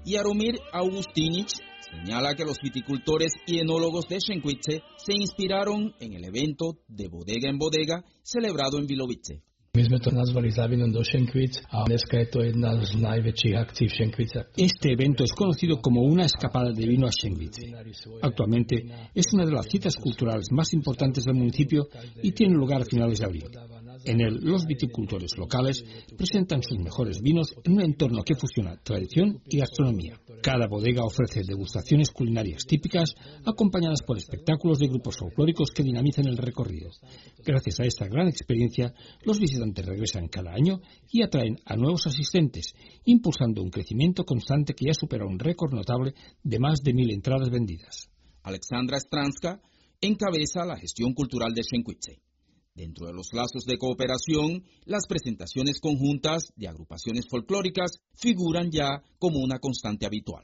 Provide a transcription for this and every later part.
Jaromír Augustinich señala que los viticultores y enólogos de Šenkyče se inspiraron en el evento de bodega en bodega celebrado en Vilovice. Este evento es conocido como una escapada de vino a Šenkyče. Actualmente es una de las citas culturales más importantes del municipio y tiene lugar a finales de abril. En él, los viticultores locales presentan sus mejores vinos en un entorno que fusiona tradición y gastronomía. Cada bodega ofrece degustaciones culinarias típicas, acompañadas por espectáculos de grupos folclóricos que dinamizan el recorrido. Gracias a esta gran experiencia, los visitantes regresan cada año y atraen a nuevos asistentes, impulsando un crecimiento constante que ya supera un récord notable de más de 1.000 entradas vendidas. Alexandra Stranska encabeza la gestión cultural de Šenkyče. Dentro de los lazos de cooperación, las presentaciones conjuntas de agrupaciones folclóricas figuran ya como una constante habitual.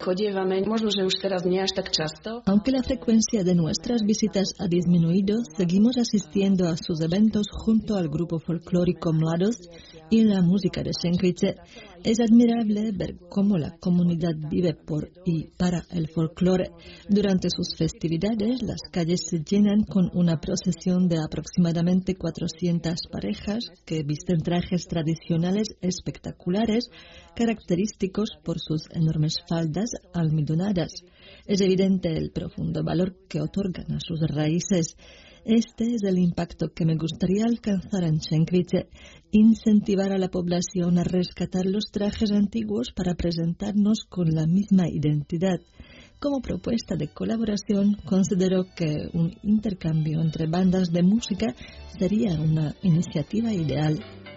Aunque la frecuencia de nuestras visitas ha disminuido, seguimos asistiendo a sus eventos junto al grupo folclórico Mladost y la música de Šenkyče. Es admirable ver cómo la comunidad vive por y para el folclore. Durante sus festividades, las calles se llenan con una procesión de aproximadamente 400 parejas que visten trajes tradicionales espectaculares, característicos por sus enormes faldas almidonadas. Es evidente el profundo valor que otorgan a sus raíces. Este es el impacto que me gustaría alcanzar en Šenkyče, incentivar a la población a rescatar los trajes antiguos para presentarnos con la misma identidad. Como propuesta de colaboración, considero que un intercambio entre bandas de música sería una iniciativa ideal.